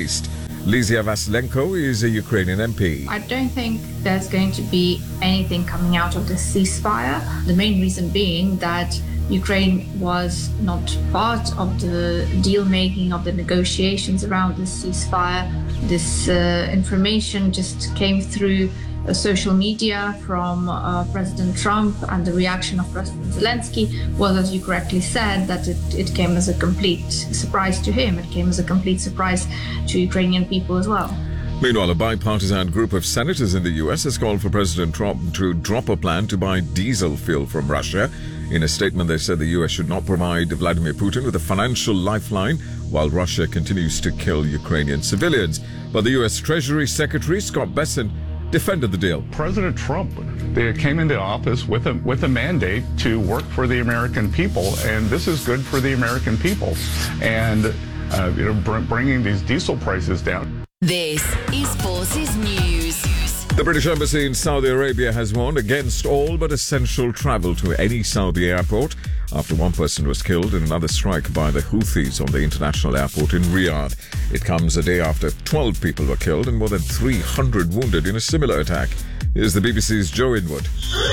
East. Lizia Vasilenko is a Ukrainian MP. I don't think there's going to be anything coming out of the ceasefire. The main reason being that Ukraine was not part of the deal-making, of the negotiations around the ceasefire. This information just came through social media from President Trump, and the reaction of President Zelensky was, as you correctly said, that it came as a complete surprise to him. It came as a complete surprise to Ukrainian people as well. Meanwhile, a bipartisan group of senators in the U.S. has called for President Trump to drop a plan to buy diesel fuel from Russia. In a statement, they said the U.S. should not provide Vladimir Putin with a financial lifeline while Russia continues to kill Ukrainian civilians. But the U.S. Treasury Secretary Scott Bessent defended the deal. President Trump, they came into office with a mandate to work for the American people, and this is good for the American people. And bringing these diesel prices down. This is Forces News. The British Embassy in Saudi Arabia has warned against all but essential travel to any Saudi airport after one person was killed in another strike by the Houthis on the international airport in Riyadh. It comes a day after 12 people were killed and more than 300 wounded in a similar attack. Here's the BBC's Joe Inwood.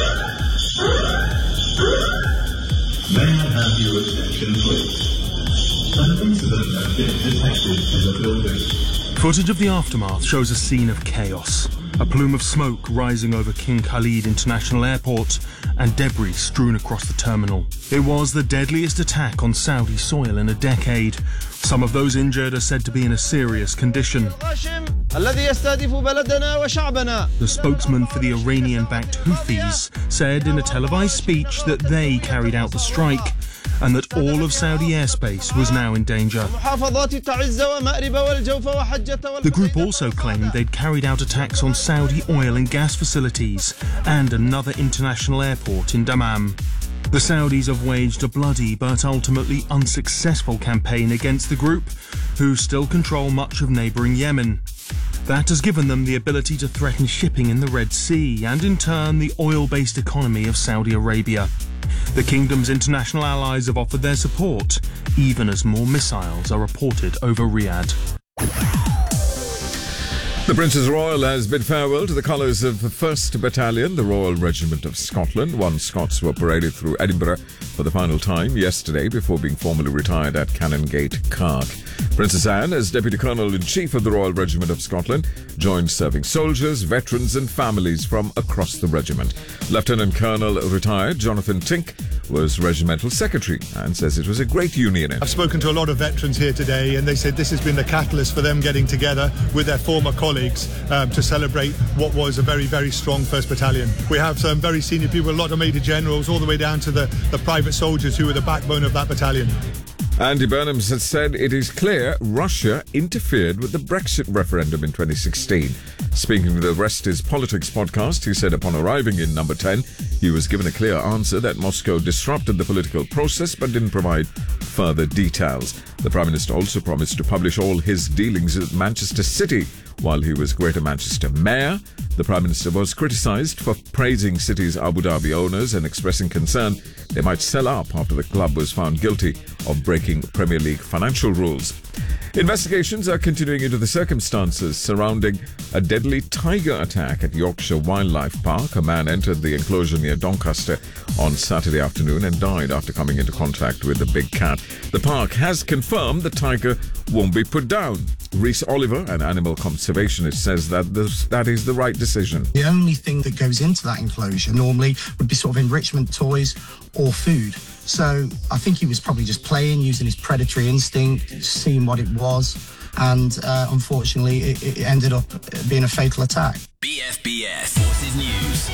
May I have your attention, please? An incident has been detected in the building. Footage of the aftermath shows a scene of chaos. A plume of smoke rising over King Khalid International Airport and debris strewn across the terminal. It was the deadliest attack on Saudi soil in a decade. Some of those injured are said to be in a serious condition. The spokesman for the Iranian-backed Houthis said in a televised speech that they carried out the strike and that all of Saudi airspace was now in danger. The group also claimed they'd carried out attacks on Saudi oil and gas facilities and another international airport in Dammam. The Saudis have waged a bloody but ultimately unsuccessful campaign against the group, who still control much of neighbouring Yemen. That has given them the ability to threaten shipping in the Red Sea and, in turn, the oil-based economy of Saudi Arabia. The kingdom's international allies have offered their support, even as more missiles are reported over Riyadh. The Princess Royal has bid farewell to the colours of the 1st Battalion, the Royal Regiment of Scotland. 1 Scots were paraded through Edinburgh for the final time yesterday before being formally retired at Canongate, Cark. Princess Anne, as Deputy Colonel-in-Chief of the Royal Regiment of Scotland, joined serving soldiers, veterans and families from across the regiment. Lieutenant Colonel retired Jonathan Tink was Regimental Secretary and says it was a great union. I've spoken to a lot of veterans here today and they said this has been the catalyst for them getting together with their former colleagues to celebrate what was a very, very strong 1st Battalion. We have some very senior people, a lot of Major Generals, all the way down to the private soldiers who were the backbone of that battalion. Andy Burnham has said it is clear Russia interfered with the Brexit referendum in 2016. Speaking to the Rest is Politics podcast, he said upon arriving in number 10, he was given a clear answer that Moscow disrupted the political process but didn't provide further details. The Prime Minister also promised to publish all his dealings with Manchester City while he was Greater Manchester Mayor. The Prime Minister was criticised for praising City's Abu Dhabi owners and expressing concern they might sell up after the club was found guilty of breaking Premier League financial rules. Investigations are continuing into the circumstances surrounding a deadly tiger attack at Yorkshire Wildlife Park. A man entered the enclosure near Doncaster on Saturday afternoon and died after coming into contact with the big cat. The park has confirmed the tiger won't be put down. Rhys Oliver, an animal conservationist, says that that is the right decision. The only thing that goes into that enclosure normally would be sort of enrichment toys or food. So I think he was probably just playing, using his predatory instinct, seeing what it was, and unfortunately it ended up being a fatal attack. BFBS Forces News.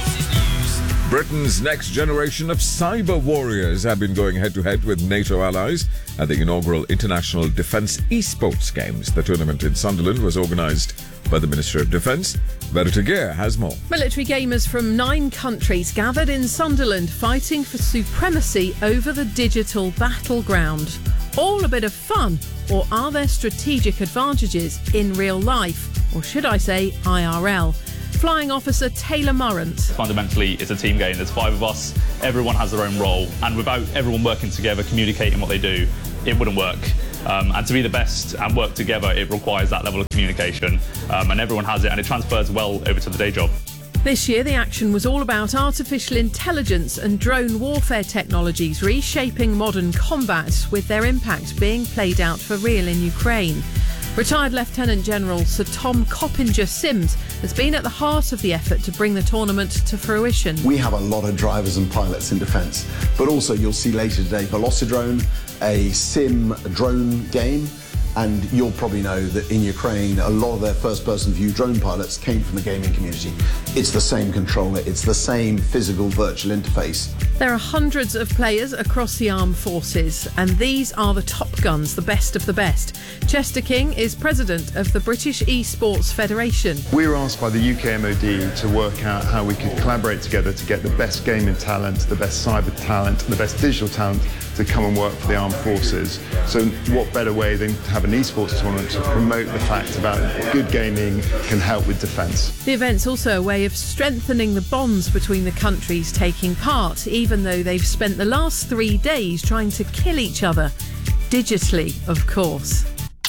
Britain's next generation of cyber warriors have been going head-to-head with NATO allies at the inaugural International Defence Esports Games. The tournament in Sunderland was organised by the Ministry of Defence. Verita Gear has more. Military gamers from 9 countries gathered in Sunderland fighting for supremacy over the digital battleground. All a bit of fun, or are there strategic advantages in real life? Or should I say IRL? Flying Officer Taylor Murrant. Fundamentally, it's a team game. There's 5 of us. Everyone has their own role. And without everyone working together, communicating what they do, it wouldn't work. And to be the best and work together, it requires that level of communication. And everyone has it, and it transfers well over to the day job. This year, the action was all about artificial intelligence and drone warfare technologies reshaping modern combat, with their impact being played out for real in Ukraine. Retired Lieutenant General Sir Tom Coppinger-Sims has been at the heart of the effort to bring the tournament to fruition. We have a lot of drivers and pilots in defence, but also you'll see later today Velocidrone, a sim drone game. And you'll probably know that in Ukraine, a lot of their first-person view drone pilots came from the gaming community. It's the same controller, it's the same physical virtual interface. There are hundreds of players across the armed forces, and these are the top guns, the best of the best. Chester King is president of the British Esports Federation. We were asked by the UK MOD to work out how we could collaborate together to get the best gaming talent, the best cyber talent, the best digital talent to come and work for the armed forces. So what better way than to have an esports tournament to promote the fact about good gaming can help with defence. The event's also a way of strengthening the bonds between the countries taking part, even though they've spent the last 3 days trying to kill each other. Digitally, of course.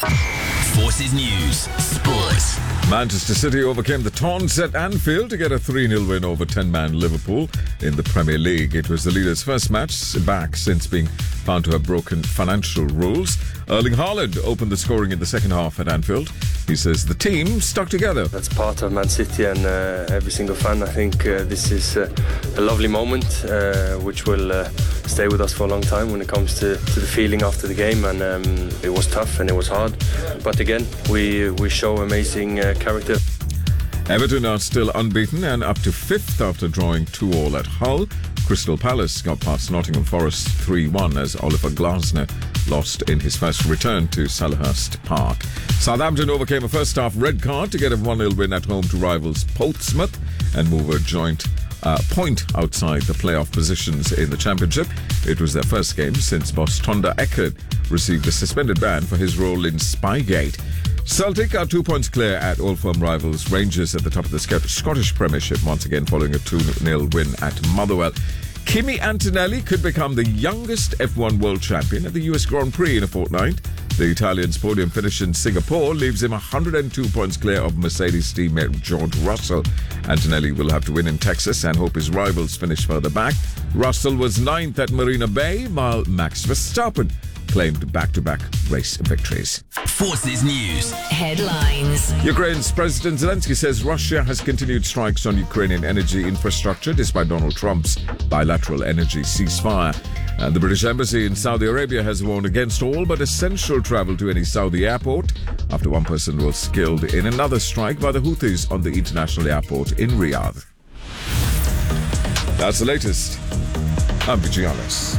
Forces News Sports. Manchester City overcame the Taunts at Anfield to get a 3-0 win over 10-man Liverpool in the Premier League. It was the leaders' first match back since being found to have broken financial rules. Erling Haaland opened the scoring in the second half at Anfield. He says the team stuck together. That's part of Man City and every single fan. I think this is a lovely moment which will stay with us for a long time when it comes to the feeling after the game. And it was tough and it was hard. But again, we show amazing character. Everton are still unbeaten and up to 5th after drawing 2-2 at Hull. Crystal Palace got past Nottingham Forest 3-1 as Oliver Glasner lost in his first return to Selhurst Park. Southampton overcame a first-half red card to get a 1-0 win at home to rivals Portsmouth and move a joint point outside the playoff positions in the Championship. It was their first game since boss Tonda Eckert received a suspended ban for his role in Spygate. Celtic are 2 points clear at Old Firm rivals Rangers at the top of the Scottish Premiership once again following a 2-0 win at Motherwell. Kimi Antonelli could become the youngest F1 world champion at the US Grand Prix in a fortnight. The Italian's podium finish in Singapore leaves him 102 points clear of Mercedes teammate George Russell. Antonelli will have to win in Texas and hope his rivals finish further back. Russell was 9th at Marina Bay, while Max Verstappen claimed back-to-back race victories. Forces News Headlines. Ukraine's President Zelensky says Russia has continued strikes on Ukrainian energy infrastructure despite Donald Trump's bilateral energy ceasefire. And the British Embassy in Saudi Arabia has warned against all but essential travel to any Saudi airport after one person was killed in another strike by the Houthis on the international airport in Riyadh. That's the latest. I'm Vijay Alice.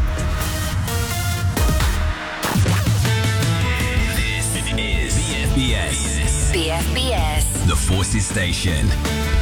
BFBS. BFBS. The Forces Station.